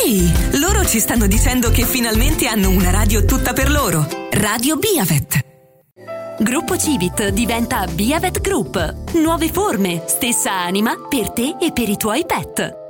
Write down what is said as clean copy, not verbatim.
Sì, loro ci stanno dicendo che finalmente hanno una radio tutta per loro. Radio Biavet. Gruppo Civit diventa Biavet Group. Nuove forme, stessa anima per te e per i tuoi pet.